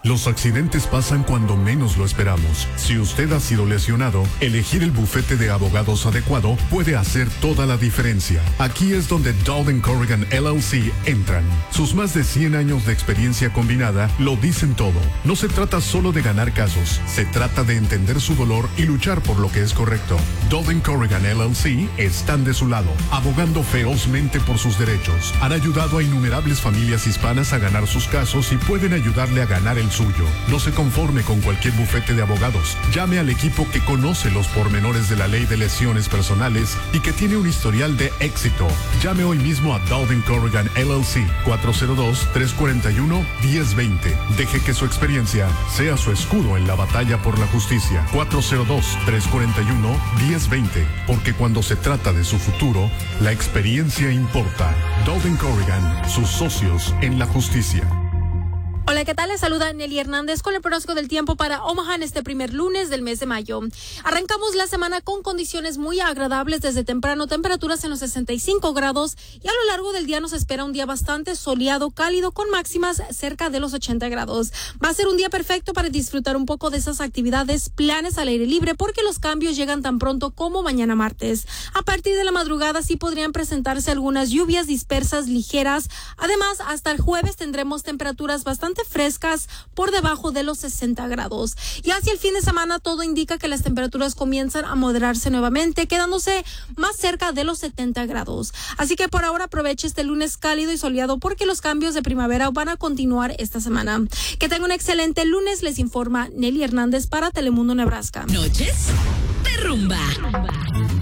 Los accidentes pasan cuando menos lo esperamos. Si usted ha sido lesionado, elegir el bufete de abogados adecuado puede hacer toda la diferencia. Aquí es donde Dowden Corrigan LLC entran. Sus más de 100 años de experiencia combinada lo dicen todo. No se trata solo de ganar casos, se trata de entender su dolor y luchar por lo que es correcto. Dowden Corrigan LLC están de su lado, abogando ferozmente por sus derechos. Han ayudado a innumerables familias hispanas a ganar sus casos y pueden ayudarle a ganar el suyo. No se conforme con cualquier bufete de abogados. Llame al equipo que conoce los pormenores de la ley de lesiones personales y que tiene un historial de éxito. Llame hoy mismo a Dowden Corrigan LLC 402-341-1020. Deje que su experiencia sea su escudo en la batalla por la justicia. 402-341-1020. Porque cuando se trata de su futuro, la experiencia importa. Dowden Corrigan, sus socios en la justicia. Hola, ¿qué tal? Les saluda Nelly Hernández con el pronóstico del tiempo para Omaha en este primer lunes del mes de mayo. Arrancamos la semana con condiciones muy agradables desde temprano, temperaturas en los 65 grados y a lo largo del día nos espera un día bastante soleado, cálido, con máximas cerca de los 80 grados. Va a ser un día perfecto para disfrutar un poco de esas actividades, planes al aire libre, porque los cambios llegan tan pronto como mañana martes. A partir de la madrugada sí podrían presentarse algunas lluvias dispersas ligeras. Además, hasta el jueves tendremos temperaturas bastante frescas por debajo de los 60 grados. Y hacia el fin de semana todo indica que las temperaturas comienzan a moderarse nuevamente, quedándose más cerca de los 70 grados. Así que por ahora aproveche este lunes cálido y soleado porque los cambios de primavera van a continuar esta semana. Que tenga un excelente lunes, les informa Nelly Hernández para Telemundo Nebraska. Noches de rumba.